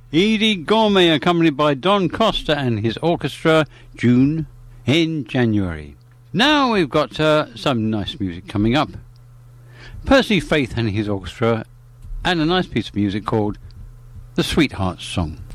Edie Gourmet, accompanied by Don Costa and his orchestra, June in January. Now we've got some nice music coming up. Percy Faith and his orchestra, and a nice piece of music called The Sweethearts Song.